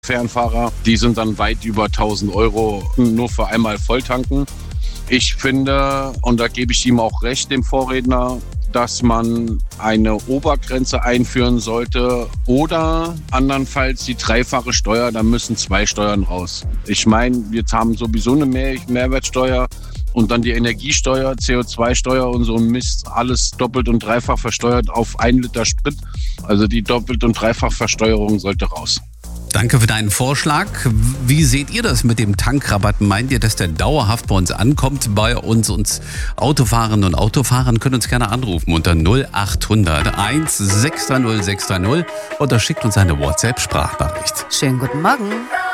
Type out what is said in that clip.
Fernfahrer, die sind dann weit über 1.000 Euro nur für einmal Volltanken. Ich finde, und da gebe ich ihm auch recht, dem Vorredner, dass man eine Obergrenze einführen sollte oder andernfalls die dreifache Steuer, da müssen 2 Steuern raus. Ich meine, wir haben sowieso eine Mehrwertsteuer und dann die Energiesteuer, CO2-Steuer und so ein Mist, alles doppelt und dreifach versteuert auf 1 Liter Sprit. Also die doppelt und dreifach Versteuerung sollte raus. Danke für deinen Vorschlag. Wie seht ihr das mit dem Tankrabatt? Meint ihr, dass der dauerhaft bei uns ankommt? Bei uns Autofahrerinnen und Autofahrern können uns gerne anrufen unter 0800 1 630 630 oder schickt uns eine WhatsApp-Sprachnachricht. Schönen guten Morgen.